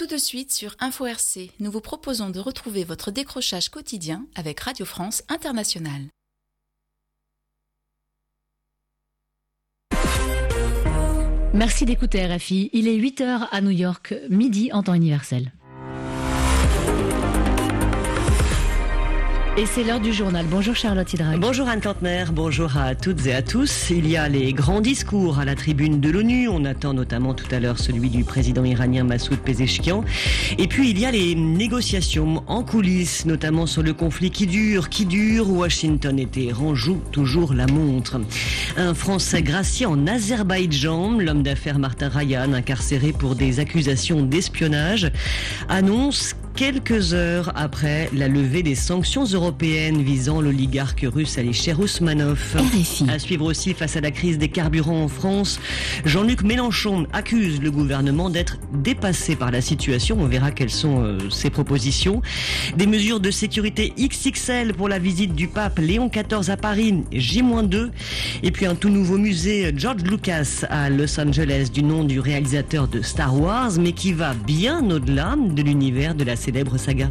Tout de suite sur Info RC, nous vous proposons de retrouver votre décrochage quotidien avec Radio France Internationale. Merci d'écouter RFI. Il est 8h à New York, midi en temps universel. Et c'est l'heure du journal. Bonjour Charlotte Hydrac. Bonjour Anne Kantner, bonjour à toutes et à tous. Il y a les grands discours à la tribune de l'ONU. On attend notamment tout à l'heure celui du président iranien Massoud Pezeshkian. Et puis il y a les négociations en coulisses, notamment sur le conflit qui dure. Washington et Téhéran jouent toujours la montre. Un Français gracié en Azerbaïdjan, l'homme d'affaires Martin Rayan, incarcéré pour des accusations d'espionnage, annonce quelques heures après la levée des sanctions européennes visant l'oligarque russe Alisher Ousmanov. RFI. À suivre aussi face à la crise des carburants en France, Jean-Luc Mélenchon accuse le gouvernement d'être dépassé par la situation. On verra quelles sont ses propositions. Des mesures de sécurité XXL pour la visite du pape Léon XIV à Paris, J-2. Et puis un tout nouveau musée George Lucas à Los Angeles du nom du réalisateur de Star Wars, mais qui va bien au-delà de l'univers de la célèbre saga.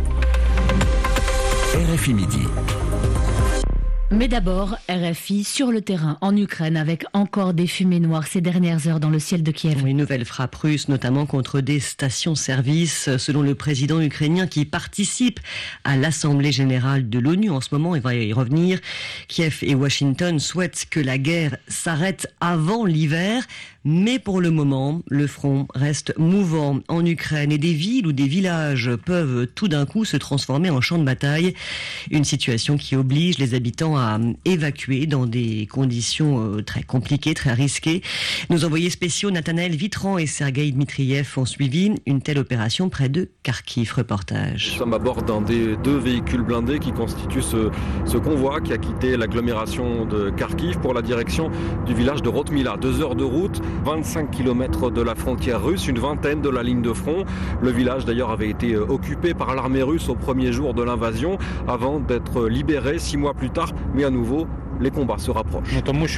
RFI Midi. Mais d'abord, RFI sur le terrain en Ukraine avec encore des fumées noires ces dernières heures dans le ciel de Kiev. Une nouvelle frappe russe, notamment contre des stations-service, selon le président ukrainien qui participe à l'Assemblée générale de l'ONU en ce moment. Il va y revenir. Kiev et Washington souhaitent que la guerre s'arrête avant l'hiver. Mais pour le moment, le front reste mouvant en Ukraine et des villes ou des villages peuvent tout d'un coup se transformer en champ de bataille. Une situation qui oblige les habitants à évacuer dans des conditions très compliquées, très risquées. Nos envoyés spéciaux Nathanaël Vitran et Sergueï Dmitriev ont suivi une telle opération près de Kharkiv. Reportage. Nous sommes à bord d'un des deux véhicules blindés qui constituent ce convoi qui a quitté l'agglomération de Kharkiv pour la direction du village de Rotmila. 2 heures de route, 25 km de la frontière russe, une vingtaine de la ligne de front. Le village d'ailleurs avait été occupé par l'armée russe au premier jour de l'invasion avant d'être libéré 6 mois plus tard. Mais à nouveau, les combats se rapprochent.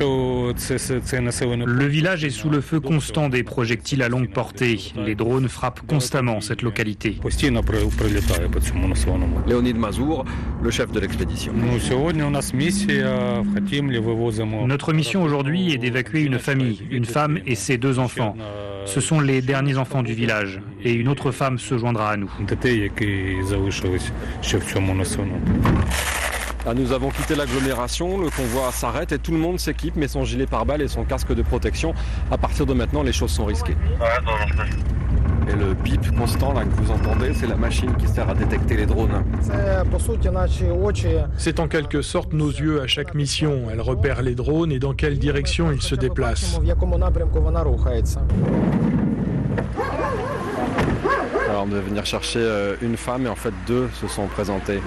Le village est sous le feu constant des projectiles à longue portée. Les drones frappent constamment cette localité. Léonid Mazour, le chef de l'expédition. Notre mission aujourd'hui est d'évacuer une famille, une femme et ses 2 enfants. Ce sont les derniers enfants du village. Et une autre femme se joindra à nous. Nous avons quitté l'agglomération, le convoi s'arrête et tout le monde s'équipe, met son gilet pare-balles et son casque de protection. À partir de maintenant, les choses sont risquées. Et le bip constant là, que vous entendez, c'est la machine qui sert à détecter les drones. C'est en quelque sorte nos yeux à chaque mission. Elle repère les drones et dans quelle direction ils se déplacent. Alors on devait venir chercher une femme et en fait 2 se sont présentés.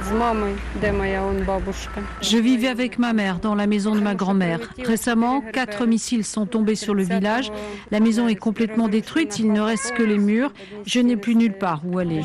Je vivais avec ma mère dans la maison de ma grand-mère. Récemment, 4 missiles sont tombés sur le village. La maison est complètement détruite, il ne reste que les murs. Je n'ai plus nulle part où aller.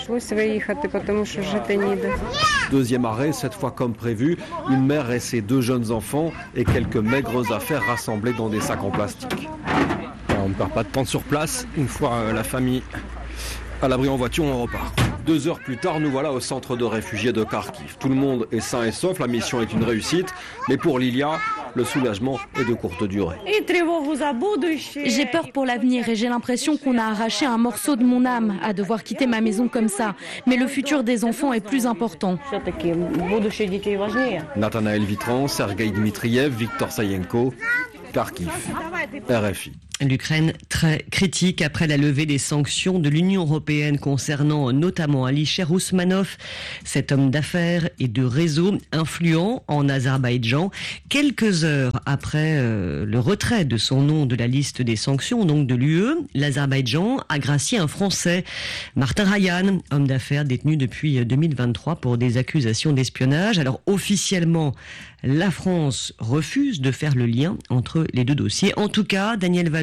Deuxième arrêt, cette fois comme prévu, une mère et ses 2 jeunes enfants et quelques maigres affaires rassemblées dans des sacs en plastique. Alors, on ne perd pas de temps sur place, une fois la famille à l'abri en voiture, on repart. 2 heures plus tard, nous voilà au centre de réfugiés de Kharkiv. Tout le monde est sain et sauf, la mission est une réussite. Mais pour Lilia, le soulagement est de courte durée. J'ai peur pour l'avenir et j'ai l'impression qu'on a arraché un morceau de mon âme à devoir quitter ma maison comme ça. Mais le futur des enfants est plus important. Nathanaël Vitran, Sergueï Dmitriev, Victor Sayenko, Kharkiv, RFI. L'Ukraine très critique après la levée des sanctions de l'Union européenne concernant notamment Alisher Ousmanov, cet homme d'affaires et de réseau influent en Azerbaïdjan. Quelques heures après le retrait de son nom de la liste des sanctions, donc de l'UE, l'Azerbaïdjan a gracié un Français, Martin Rayan, homme d'affaires détenu depuis 2023 pour des accusations d'espionnage. Alors officiellement, la France refuse de faire le lien entre les 2 dossiers. En tout cas, Daniel Valo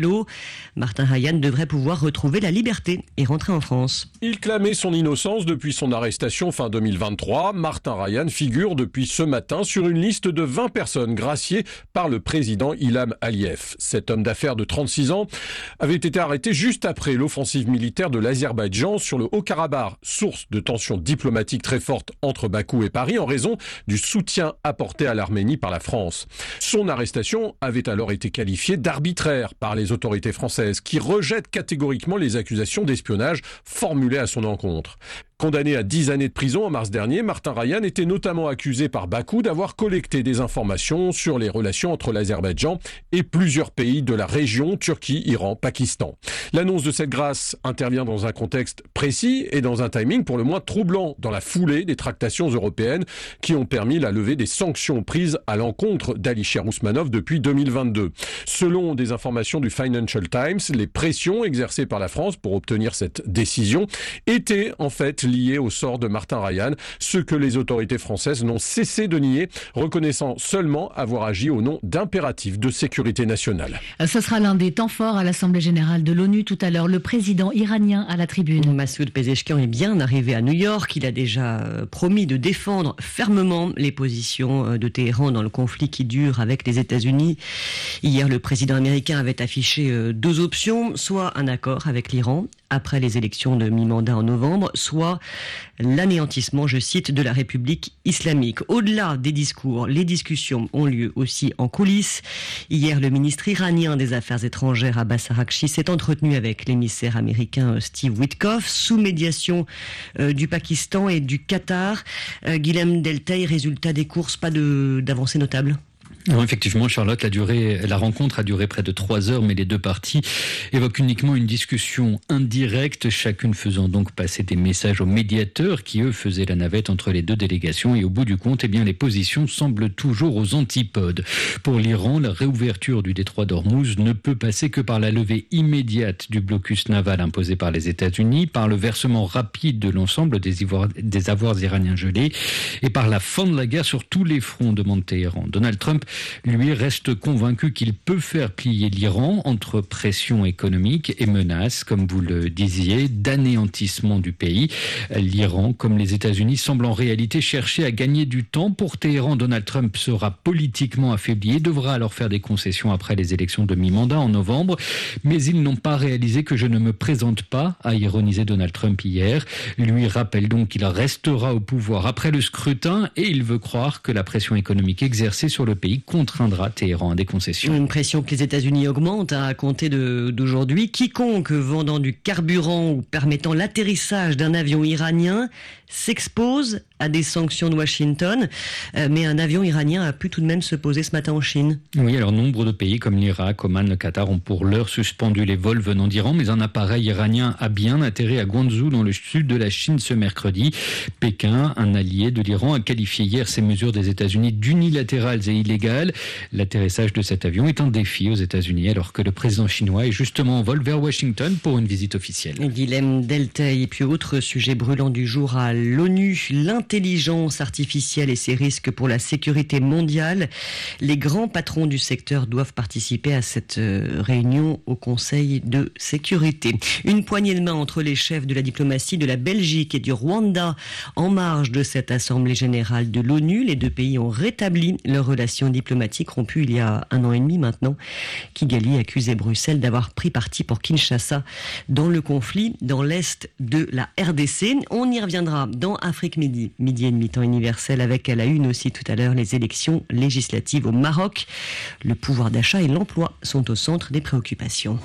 l'eau. Martin Ryan devrait pouvoir retrouver la liberté et rentrer en France. Il clamait son innocence depuis son arrestation fin 2023. Martin Ryan figure depuis ce matin sur une liste de 20 personnes graciées par le président Ilham Aliyev. Cet homme d'affaires de 36 ans avait été arrêté juste après l'offensive militaire de l'Azerbaïdjan sur le Haut-Karabakh, source de tensions diplomatiques très fortes entre Bakou et Paris en raison du soutien apporté à l'Arménie par la France. Son arrestation avait alors été qualifiée d'arbitraire par les autorités françaises qui rejettent catégoriquement les accusations d'espionnage formulées à son encontre. Condamné à 10 années de prison en mars dernier, Martin Ryan était notamment accusé par Bakou d'avoir collecté des informations sur les relations entre l'Azerbaïdjan et plusieurs pays de la région, Turquie, Iran, Pakistan. L'annonce de cette grâce intervient dans un contexte précis et dans un timing pour le moins troublant, dans la foulée des tractations européennes qui ont permis la levée des sanctions prises à l'encontre d'Alisher Ousmanov depuis 2022. Selon des informations du Financial Times, les pressions exercées par la France pour obtenir cette décision étaient en fait liées au sort de Martin Ryan, ce que les autorités françaises n'ont cessé de nier, reconnaissant seulement avoir agi au nom d'impératifs de sécurité nationale. Ce sera l'un des temps forts à l'Assemblée générale de l'ONU tout à l'heure, le président iranien à la tribune. Massoud Pezeshkian est bien arrivé à New York. Il a déjà promis de défendre fermement les positions de Téhéran dans le conflit qui dure avec les États-Unis. Hier, le président américain avait affiché 2 options, soit un accord avec l'Iran après les élections de mi-mandat en novembre, soit l'anéantissement, je cite, de la République islamique. Au-delà des discours, les discussions ont lieu aussi en coulisses. Hier, le ministre iranien des Affaires étrangères, Abbas Araghchi, s'est entretenu avec l'émissaire américain Steve Witkoff, sous médiation du Pakistan et du Qatar. Guilhem Deltaï, résultat des courses, pas d'avancée notable? Non, effectivement, Charlotte, la rencontre a duré près de 3 heures, mais les deux parties évoquent uniquement une discussion indirecte, chacune faisant donc passer des messages aux médiateurs qui, eux, faisaient la navette entre les deux délégations. Et au bout du compte, les positions semblent toujours aux antipodes. Pour l'Iran, la réouverture du détroit d'Ormuz ne peut passer que par la levée immédiate du blocus naval imposé par les États-Unis, par le versement rapide de l'ensemble des avoirs iraniens gelés et par la fin de la guerre sur tous les fronts, demande Téhéran. Donald Trump lui reste convaincu qu'il peut faire plier l'Iran entre pression économique et menaces, comme vous le disiez, d'anéantissement du pays. L'Iran, comme les États-Unis, semble en réalité chercher à gagner du temps. Pour Téhéran, Donald Trump sera politiquement affaibli et devra alors faire des concessions après les élections de mi-mandat en novembre. Mais ils n'ont pas réalisé que je ne me présente pas, a ironisé Donald Trump hier. Lui rappelle donc qu'il restera au pouvoir après le scrutin et il veut croire que la pression économique exercée sur le pays contraindra Téhéran à des concessions. Une pression que les États-Unis augmentent à compter d'aujourd'hui. Quiconque vendant du carburant ou permettant l'atterrissage d'un avion iranien s'expose à des sanctions de Washington. Mais un avion iranien a pu tout de même se poser ce matin en Chine. Oui, alors nombre de pays comme l'Irak, Oman, le Qatar ont pour l'heure suspendu les vols venant d'Iran, mais un appareil iranien a bien atterri à Guangzhou dans le sud de la Chine ce mercredi. Pékin, un allié de l'Iran, a qualifié hier ces mesures des États-Unis d'unilatérales et illégales. L'atterrissage de cet avion est un défi aux États-Unis alors que le président chinois est justement en vol vers Washington pour une visite officielle. Guilhem Deltaï, et puis autre sujet brûlant du jour à l'ONU, l'intelligence artificielle et ses risques pour la sécurité mondiale. Les grands patrons du secteur doivent participer à cette réunion au Conseil de sécurité. Une poignée de main entre les chefs de la diplomatie de la Belgique et du Rwanda en marge de cette Assemblée générale de l'ONU. Les deux pays ont rétabli leurs relations diplomatiques rompues il y a 1 an et demi maintenant. Kigali accusait Bruxelles d'avoir pris parti pour Kinshasa dans le conflit dans l'est de la RDC. On y reviendra dans Afrique Midi et demi, temps universel, avec à la une aussi tout à l'heure les élections législatives au Maroc. Le pouvoir d'achat et l'emploi sont au centre des préoccupations.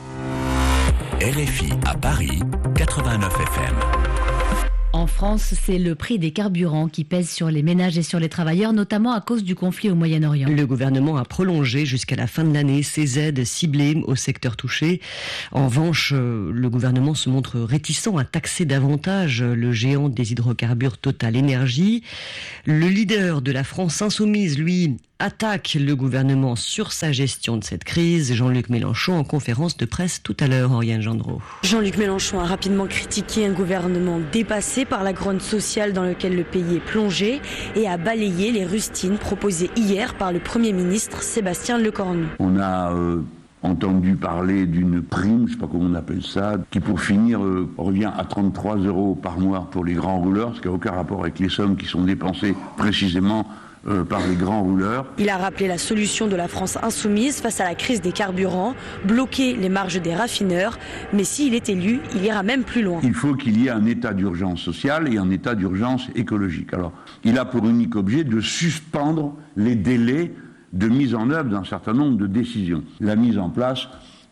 RFI à Paris, 89 FM. En France, c'est le prix des carburants qui pèse sur les ménages et sur les travailleurs, notamment à cause du conflit au Moyen-Orient. Le gouvernement a prolongé jusqu'à la fin de l'année ces aides ciblées au secteur touché. En revanche, le gouvernement se montre réticent à taxer davantage le géant des hydrocarbures Total Énergie. Le leader de la France insoumise, lui, attaque le gouvernement sur sa gestion de cette crise. Jean-Luc Mélenchon en conférence de presse tout à l'heure, Oriane Gendreau. Jean-Luc Mélenchon a rapidement critiqué un gouvernement dépassé par la grogne sociale dans laquelle le pays est plongé et a balayé les rustines proposées hier par le Premier ministre Sébastien Lecornu. On a entendu parler d'une prime, je ne sais pas comment on appelle ça, qui pour finir revient à 33 € par mois pour les grands rouleurs, ce qui n'a aucun rapport avec les sommes qui sont dépensées précisément par les grands rouleurs. Il a rappelé la solution de la France insoumise face à la crise des carburants, bloquer les marges des raffineurs. Mais s'il est élu, il ira même plus loin. Il faut qu'il y ait un état d'urgence sociale et un état d'urgence écologique. Alors, il a pour unique objet de suspendre les délais de mise en œuvre d'un certain nombre de décisions. La mise en place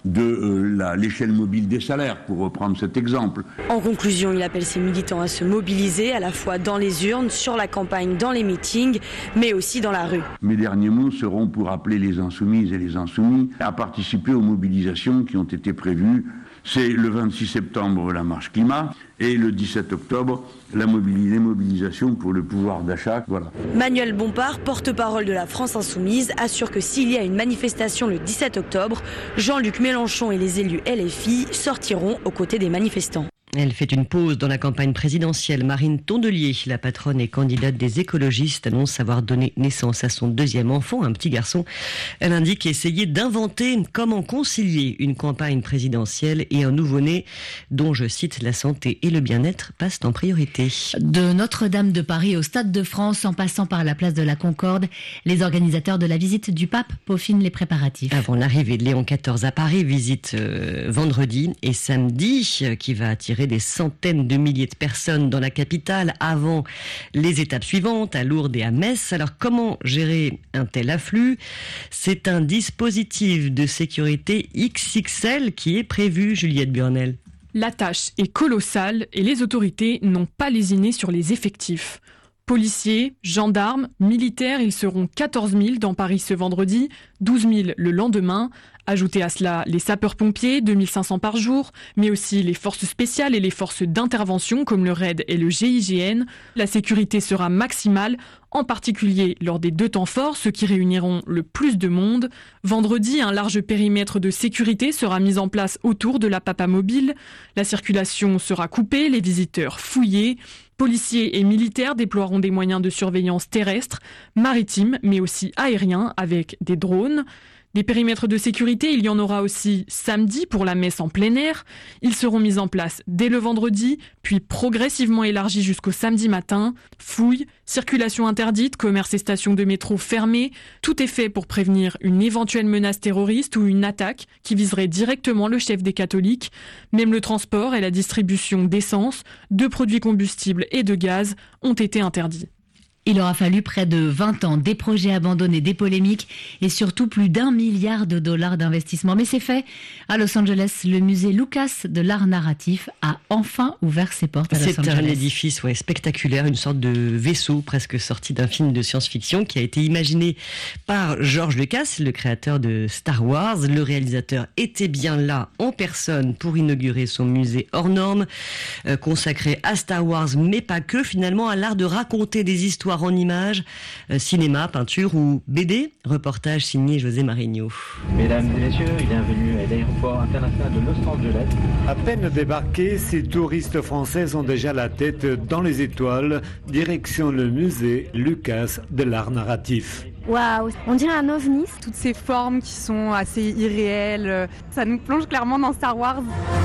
de l'échelle mobile des salaires, pour reprendre cet exemple. En conclusion, il appelle ses militants à se mobiliser, à la fois dans les urnes, sur la campagne, dans les meetings, mais aussi dans la rue. Mes derniers mots seront pour appeler les insoumises et les insoumis à participer aux mobilisations qui ont été prévues. C'est le 26 septembre la marche climat et le 17 octobre les mobilisations pour le pouvoir d'achat. Voilà. Manuel Bompard, porte-parole de la France insoumise, assure que s'il y a une manifestation le 17 octobre, Jean-Luc Mélenchon et les élus LFI sortiront aux côtés des manifestants. Elle fait une pause dans la campagne présidentielle. Marine Tondelier, la patronne et candidate des écologistes, annonce avoir donné naissance à son deuxième enfant, un petit garçon. Elle indique essayer d'inventer comment concilier une campagne présidentielle et un nouveau-né dont, je cite, la santé et le bien-être passent en priorité. De Notre-Dame de Paris au Stade de France, en passant par la place de la Concorde, les organisateurs de la visite du pape peaufinent les préparatifs. Avant l'arrivée de Léon XIV à Paris, visite vendredi et samedi qui va attirer des centaines de milliers de personnes dans la capitale avant les étapes suivantes à Lourdes et à Metz. Alors comment gérer un tel afflux ? C'est un dispositif de sécurité XXL qui est prévu, Juliette Burnel. La tâche est colossale et les autorités n'ont pas lésiné sur les effectifs. Policiers, gendarmes, militaires, ils seront 14 000 dans Paris ce vendredi, 12 000 le lendemain. Ajoutez à cela les sapeurs-pompiers, 2500 par jour, mais aussi les forces spéciales et les forces d'intervention comme le RAID et le GIGN. La sécurité sera maximale, en particulier lors des 2 temps forts, ceux qui réuniront le plus de monde. Vendredi, un large périmètre de sécurité sera mis en place autour de la Papa Mobile. La circulation sera coupée, les visiteurs fouillés. Policiers et militaires déploieront des moyens de surveillance terrestre, maritime, mais aussi aérien avec des drones. Des périmètres de sécurité, il y en aura aussi samedi pour la messe en plein air. Ils seront mis en place dès le vendredi, puis progressivement élargis jusqu'au samedi matin. Fouilles, circulation interdite, commerces et stations de métro fermées. Tout est fait pour prévenir une éventuelle menace terroriste ou une attaque qui viserait directement le chef des catholiques. Même le transport et la distribution d'essence, de produits combustibles et de gaz ont été interdits. Il aura fallu près de 20 ans, des projets abandonnés, des polémiques et surtout plus d'1 milliard de dollars d'investissement. Mais c'est fait. À Los Angeles, le musée Lucas de l'art narratif a enfin ouvert ses portes à Los Angeles. C'est un édifice spectaculaire, une sorte de vaisseau presque sorti d'un film de science-fiction qui a été imaginé par George Lucas, le créateur de Star Wars. Le réalisateur était bien là en personne pour inaugurer son musée hors norme, consacré à Star Wars, mais pas que, finalement, à l'art de raconter des histoires en images, cinéma, peinture ou BD. Reportage signé José Marigno. Mesdames et messieurs, bienvenue à l'aéroport international de Los Angeles. À peine débarqués, ces touristes français ont déjà la tête dans les étoiles, direction le musée Lucas de l'art narratif. Waouh, on dirait un ovni. Toutes ces formes qui sont assez irréelles, ça nous plonge clairement dans Star Wars.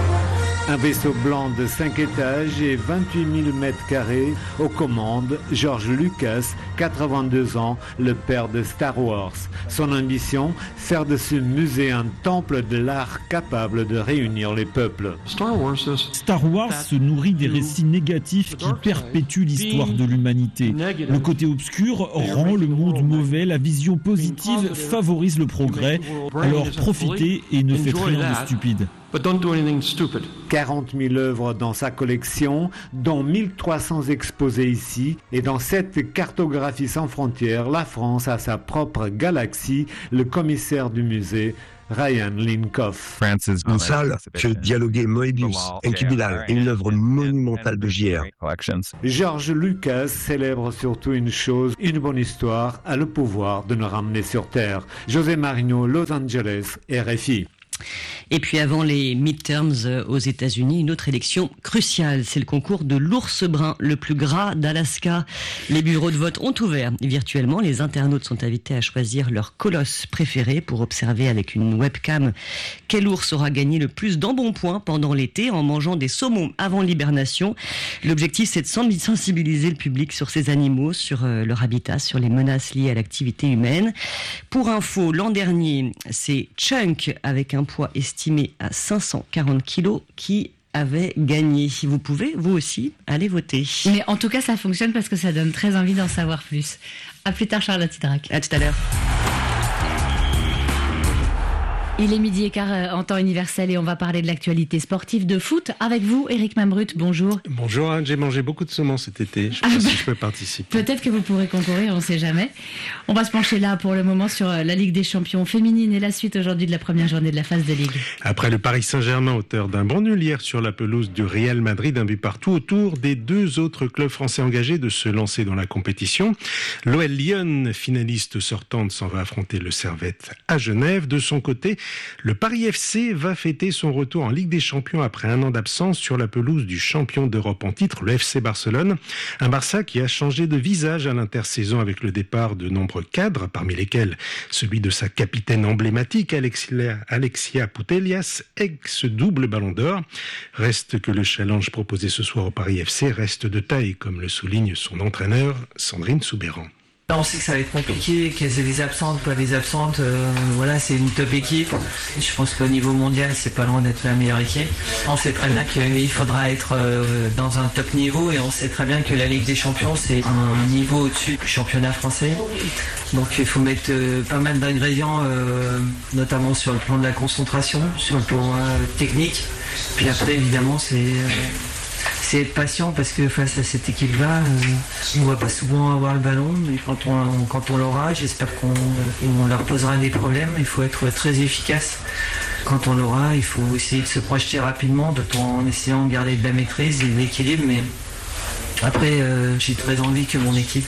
Un vaisseau blanc de 5 étages et 28 000 mètres carrés. Aux commandes, George Lucas, 82 ans, le père de Star Wars. Son ambition, faire de ce musée un temple de l'art capable de réunir les peuples. Star Wars se nourrit des récits négatifs qui perpétuent l'histoire de l'humanité. Le côté obscur rend le monde mauvais, la vision positive favorise le progrès. Alors profitez et ne faites rien de stupide. 40 000 œuvres dans sa collection, dont 1300 exposées ici. Et dans cette cartographie sans frontières, la France a sa propre galaxie. Le commissaire du musée, Ryan Linkoff. Une salle que dialoguer Moebius, Enkibilal, une œuvre monumentale de JR. George Lucas célèbre surtout une chose, une bonne histoire a le pouvoir de nous ramener sur Terre. José Marigno, Los Angeles, RFI. Et puis avant les midterms aux États-Unis, une autre élection cruciale, c'est le concours de l'ours brun, le plus gras d'Alaska. Les bureaux de vote ont ouvert virtuellement. Les internautes sont invités à choisir leur colosse préféré pour observer avec une webcam quel ours aura gagné le plus d'embonpoint pendant l'été en mangeant des saumons avant l'hibernation. L'objectif, c'est de sensibiliser le public sur ces animaux, sur leur habitat, sur les menaces liées à l'activité humaine. Pour info, l'an dernier, c'est Chunk avec un poids estimé à 540 kilos qui avait gagné. Vous pouvez, vous aussi, aller voter. Mais en tout cas, ça fonctionne parce que ça donne très envie d'en savoir plus. À plus tard, Charlotte Hydrac. À tout à l'heure. Il est 12h15 en temps universel et on va parler de l'actualité sportive de foot avec vous, Éric Mambrut. Bonjour. Bonjour Anne, j'ai mangé beaucoup de saumon cet été. Je sais pas si je peux participer. Peut-être que vous pourrez concourir, on ne sait jamais. On va se pencher là pour le moment sur la Ligue des Champions féminine et la suite aujourd'hui de la première journée de la phase de Ligue. Après le Paris Saint-Germain, auteur d'un bon nul hier sur la pelouse du Real Madrid, un but partout autour des deux autres clubs français engagés de se lancer dans la compétition. L'OL Lyon, finaliste sortante, s'en va affronter le Servette à Genève. De son côté, le Paris FC va fêter son retour en Ligue des Champions après un an d'absence sur la pelouse du champion d'Europe en titre, le FC Barcelone. Un Barça qui a changé de visage à l'intersaison avec le départ de nombreux cadres, parmi lesquels celui de sa capitaine emblématique, Alexia Putellas, ex-double Ballon d'Or. Reste que le challenge proposé ce soir au Paris FC reste de taille, comme le souligne son entraîneur, Sandrine Soubeyran. On sait que ça va être compliqué, qu'elles aient des absentes, pas des absentes. Voilà, c'est une top équipe. Je pense qu'au niveau mondial, c'est pas loin d'être la meilleure équipe. On sait très bien qu'il faudra être dans un top niveau et on sait très bien que la Ligue des Champions, c'est un niveau au-dessus du championnat français. Donc il faut mettre pas mal d'ingrédients, notamment sur le plan de la concentration, sur le plan technique. Puis après, évidemment, c'est être patient parce que face à cette équipe-là, on va pas souvent avoir le ballon, mais quand on l'aura, j'espère qu'on leur posera des problèmes. Il faut être très efficace. Quand on l'aura, il faut essayer de se projeter rapidement, tout en essayant de garder de la maîtrise et de l'équilibre. Mais après, j'ai très envie que mon équipe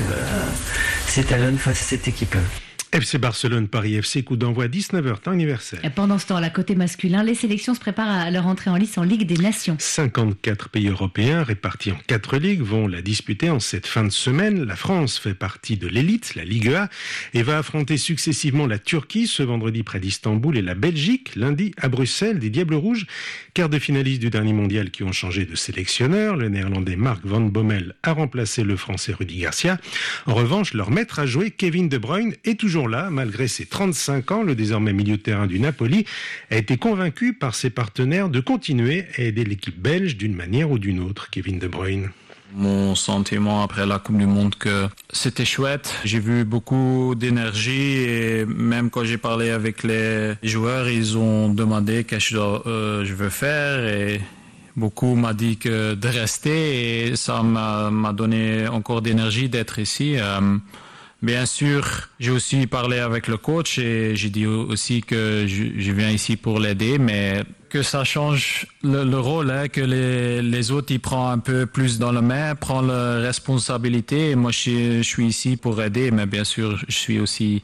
s'étalonne face à cette équipe-là. FC Barcelone, Paris FC, coup d'envoi 19h, temps universel. Et pendant ce temps, là, côté masculin, les sélections se préparent à leur entrée en lice en Ligue des Nations. 54 pays européens répartis en 4 ligues vont la disputer en cette fin de semaine. La France fait partie de l'élite, la Ligue A, et va affronter successivement la Turquie ce vendredi près d'Istanbul et la Belgique lundi à Bruxelles. Des Diables Rouges, quart de finalistes du dernier mondial qui ont changé de sélectionneur. Le néerlandais Mark van Bommel a remplacé le français Rudy Garcia. En revanche, leur maître à jouer, Kevin De Bruyne, est toujours là, malgré ses 35 ans. Le désormais milieu de terrain du Napoli a été convaincu par ses partenaires de continuer à aider l'équipe belge d'une manière ou d'une autre. Kevin De Bruyne. Mon sentiment après la Coupe du Monde, que c'était chouette. J'ai vu beaucoup d'énergie et même quand j'ai parlé avec les joueurs, ils ont demandé qu'est-ce que je veux faire et beaucoup m'ont dit que de rester et ça m'a donné encore d'énergie d'être ici. Bien sûr, j'ai aussi parlé avec le coach et j'ai dit aussi que je viens ici pour l'aider, mais que ça change le rôle, hein, que les autres ils prennent un peu plus dans la main, prennent la responsabilité. Et moi, je suis ici pour aider, mais bien sûr, je suis aussi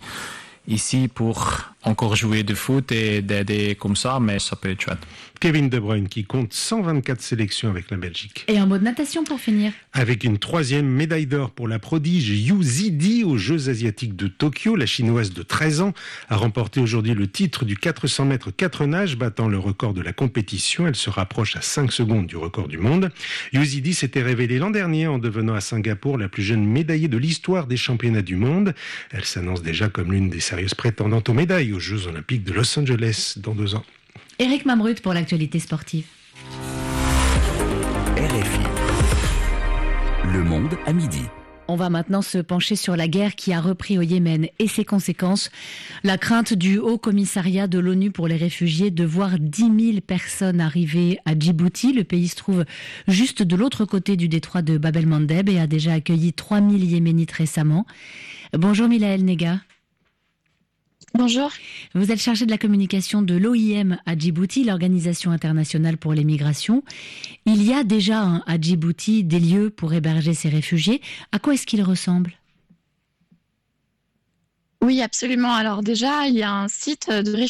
ici pour encore jouer de foot et d'aider comme ça, mais ça peut être chouette. Kevin De Bruyne qui compte 124 sélections avec la Belgique. Et un mot de natation pour finir. Avec une 3e médaille d'or pour la prodige Yu Zidi aux Jeux Asiatiques de Tokyo, la chinoise de 13 ans a remporté aujourd'hui le titre du 400 mètres 4 nages, battant le record de la compétition. Elle se rapproche à 5 secondes du record du monde. Yu Zidi s'était révélée l'an dernier en devenant à Singapour la plus jeune médaillée de l'histoire des championnats du monde. Elle s'annonce déjà comme l'une des sérieuses prétendantes aux médailles aux Jeux Olympiques de Los Angeles dans 2 ans. Éric Mambrut pour l'actualité sportive. RFI. Le monde à midi. On va maintenant se pencher sur la guerre qui a repris au Yémen et ses conséquences. La crainte du Haut Commissariat de l'ONU pour les réfugiés de voir 10 000 personnes arriver à Djibouti. Le pays se trouve juste de l'autre côté du détroit de Bab el-Mandeb et a déjà accueilli 3 000 Yéménites récemment. Bonjour Milaël Nega. Bonjour. Vous êtes chargée de la communication de l'OIM à Djibouti, l'Organisation internationale pour les migrations. Il y a déjà à Djibouti des lieux pour héberger ces réfugiés. À quoi est-ce qu'ils ressemblent ? Oui, absolument. Alors déjà, il y a un site de